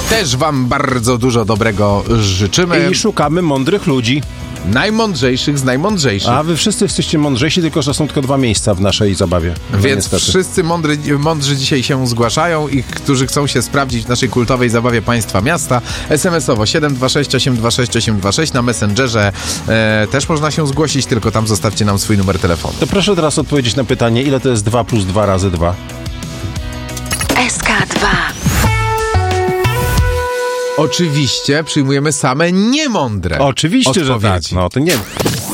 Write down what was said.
też wam bardzo dużo dobrego życzymy. I szukamy mądrych ludzi. Najmądrzejszych z najmądrzejszych. A wy wszyscy jesteście mądrzejsi, tylko że są tylko 2 miejsca w naszej zabawie. Więc niestety. wszyscy mądrzy dzisiaj się zgłaszają i którzy chcą się sprawdzić w naszej kultowej zabawie Państwa Miasta. SMS-owo 726 826 826 na Messengerze też można się zgłosić, tylko tam zostawcie nam swój numer telefonu. To proszę teraz odpowiedzieć na pytanie, ile to jest 2 plus 2 razy 2? SK2. Oczywiście przyjmujemy same niemądre Oczywiście, że tak. odpowiedzi. No to nie...